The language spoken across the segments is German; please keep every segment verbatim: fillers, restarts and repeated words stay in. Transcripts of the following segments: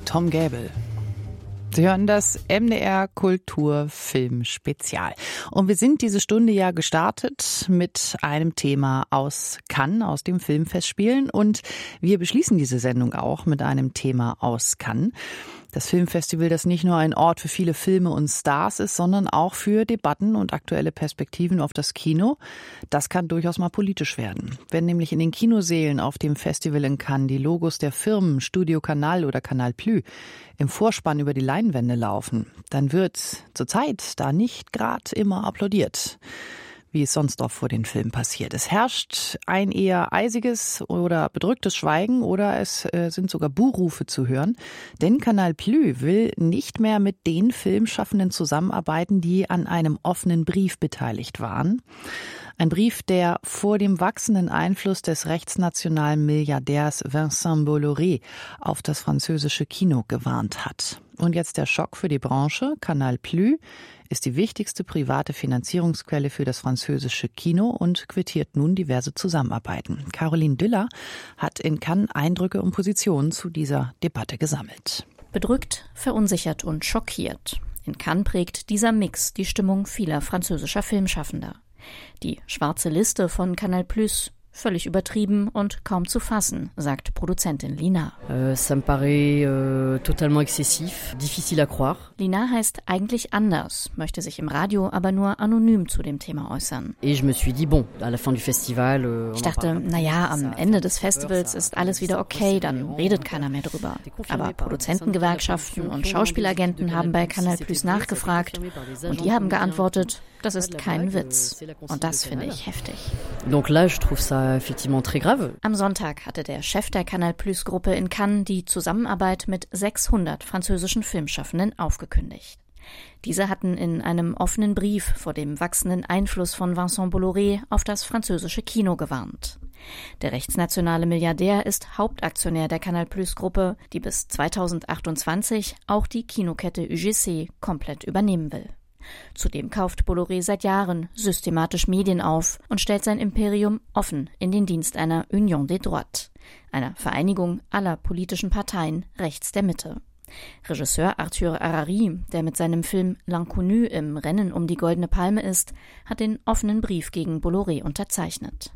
Tom Gäbel. Sie hören das M D R Kulturfilm Spezial. Und wir sind diese Stunde ja gestartet mit einem Thema aus Cannes, aus dem Filmfestspielen. Und wir beschließen diese Sendung auch mit einem Thema aus Cannes. Das Filmfestival, das nicht nur ein Ort für viele Filme und Stars ist, sondern auch für Debatten und aktuelle Perspektiven auf das Kino. Das kann durchaus mal politisch werden. Wenn nämlich in den Kinosälen auf dem Festival in Cannes die Logos der Firmen Studio Canal oder Canal Plus im Vorspann über die Leinwände laufen, dann wird zurzeit da nicht gerade immer applaudiert, wie es sonst oft vor den Filmen passiert. Es herrscht ein eher eisiges oder bedrücktes Schweigen oder es äh, sind sogar Buhrufe zu hören. Denn Canal Plus will nicht mehr mit den Filmschaffenden zusammenarbeiten, die an einem offenen Brief beteiligt waren. Ein Brief, der vor dem wachsenden Einfluss des rechtsnationalen Milliardärs Vincent Bolloré auf das französische Kino gewarnt hat. Und jetzt der Schock für die Branche. Canal Plus ist die wichtigste private Finanzierungsquelle für das französische Kino und quittiert nun diverse Zusammenarbeiten. Caroline Düller hat in Cannes Eindrücke und Positionen zu dieser Debatte gesammelt. Bedrückt, verunsichert und schockiert. In Cannes prägt dieser Mix die Stimmung vieler französischer Filmschaffender. Die schwarze Liste von Canal Plus, völlig übertrieben und kaum zu fassen, sagt Produzentin Lina. Euh, ça me paraît euh, totalement excessif, difficile à croire. Lina heißt eigentlich anders, möchte sich im Radio aber nur anonym zu dem Thema äußern. Et je me suis dit, bon, à la fin du festival, euh, ich dachte, naja, am Ende des Festivals ist alles wieder okay, dann redet keiner mehr drüber. Aber Produzentengewerkschaften und Schauspielagenten haben bei Canal Plus nachgefragt und die haben geantwortet, das ist kein Witz. Und das finde ich heftig. Donc là, je trouve ça effectivement très grave. Am Sonntag hatte der Chef der Canal Plus Gruppe in Cannes die Zusammenarbeit mit sechshundert französischen Filmschaffenden aufgekündigt. Diese hatten in einem offenen Brief vor dem wachsenden Einfluss von Vincent Bolloré auf das französische Kino gewarnt. Der rechtsnationale Milliardär ist Hauptaktionär der Canal Plus Gruppe, die bis zweitausendachtundzwanzig auch die Kinokette U G C komplett übernehmen will. Zudem kauft Bolloré seit Jahren systematisch Medien auf und stellt sein Imperium offen in den Dienst einer Union des Droites, einer Vereinigung aller politischen Parteien rechts der Mitte. Regisseur Arthur Harari, der mit seinem Film L'Inconnu im Rennen um die Goldene Palme ist, hat den offenen Brief gegen Bolloré unterzeichnet.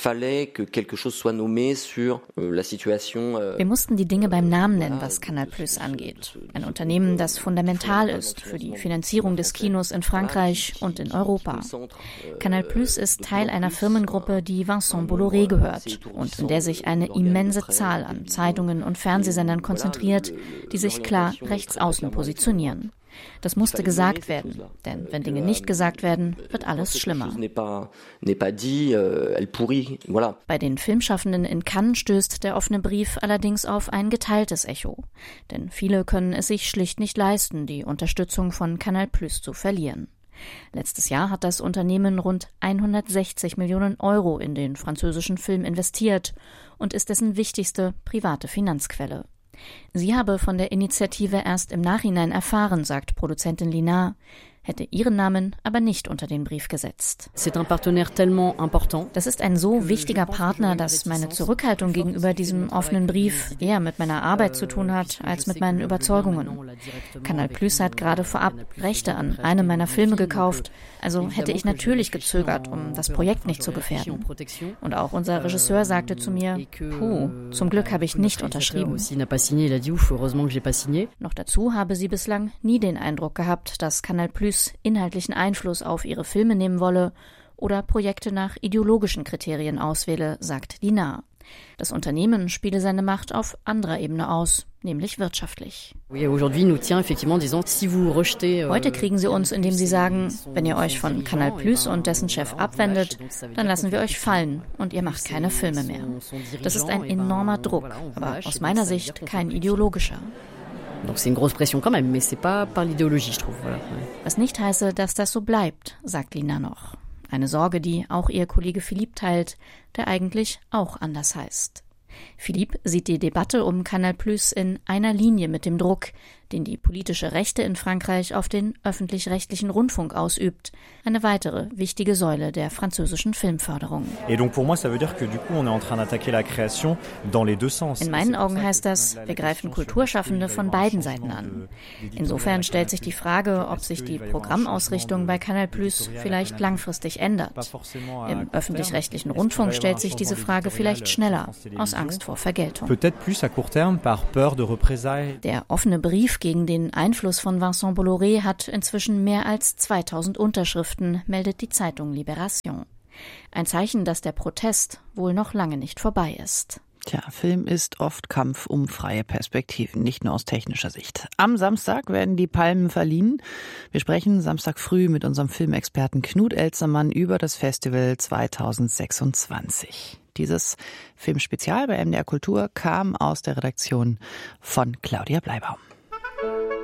Wir mussten die Dinge beim Namen nennen, was Canal Plus angeht. Ein Unternehmen, das fundamental ist für die Finanzierung des Kinos in Frankreich und in Europa. Canal Plus ist Teil einer Firmengruppe, die Vincent Bolloré gehört und in der sich eine immense Zahl an Zeitungen und Fernsehsendern konzentriert, die sich klar rechtsaußen positionieren. Das musste gesagt werden, denn wenn Dinge nicht gesagt werden, wird alles schlimmer. Bei den Filmschaffenden in Cannes stößt der offene Brief allerdings auf ein geteiltes Echo. Denn viele können es sich schlicht nicht leisten, die Unterstützung von Canal Plus zu verlieren. Letztes Jahr hat das Unternehmen rund hundertsechzig Millionen Euro in den französischen Film investiert und ist dessen wichtigste private Finanzquelle. Sie habe von der Initiative erst im Nachhinein erfahren, sagt Produzentin Lina, hätte ihren Namen aber nicht unter den Brief gesetzt. C'est un partenaire tellement important. Das ist ein so wichtiger Partner, dass meine Zurückhaltung gegenüber diesem offenen Brief eher mit meiner Arbeit zu tun hat, als mit meinen Überzeugungen. Canal Plus hat gerade vorab Rechte an einem meiner Filme gekauft, also hätte ich natürlich gezögert, um das Projekt nicht zu gefährden. Und auch unser Regisseur sagte zu mir, puh, zum Glück habe ich nicht unterschrieben. Noch dazu habe sie bislang nie den Eindruck gehabt, dass Canal Plus inhaltlichen Einfluss auf ihre Filme nehmen wolle oder Projekte nach ideologischen Kriterien auswähle, sagt Lina. Das Unternehmen spiele seine Macht auf anderer Ebene aus, nämlich wirtschaftlich. Heute kriegen sie uns, indem sie sagen, wenn ihr euch von Canal Plus und dessen Chef abwendet, dann lassen wir euch fallen und ihr macht keine Filme mehr. Das ist ein enormer Druck, aber aus meiner Sicht kein ideologischer. Donc c'est une grosse pression quand même, mais c'est pas par l'idéologie, je trouve. Voilà. Was nicht heiße, dass das so bleibt, sagt Lina noch. Eine Sorge, die auch ihr Kollege Philippe teilt, der eigentlich auch anders heißt. Philippe sieht die Debatte um Canal Plus in einer Linie mit dem Druck, den die politische Rechte in Frankreich auf den öffentlich-rechtlichen Rundfunk ausübt. Eine weitere wichtige Säule der französischen Filmförderung. In meinen Augen heißt das, wir greifen Kulturschaffende von beiden Seiten an. Insofern stellt sich die Frage, ob sich die Programmausrichtung bei Canal Plus vielleicht langfristig ändert. Im öffentlich-rechtlichen Rundfunk stellt sich diese Frage vielleicht schneller, aus Angst vor Vergeltung. Der offene Brief gegen den Einfluss von Vincent Bolloré hat inzwischen mehr als zweitausend Unterschriften, meldet die Zeitung Libération. Ein Zeichen, dass der Protest wohl noch lange nicht vorbei ist. Tja, Film ist oft Kampf um freie Perspektiven, nicht nur aus technischer Sicht. Am Samstag werden die Palmen verliehen. Wir sprechen Samstag früh mit unserem Filmexperten Knut Elzermann über das Festival zweitausendsechsundzwanzig. Dieses Filmspezial bei M D R Kultur kam aus der Redaktion von Claudia Bleibaum.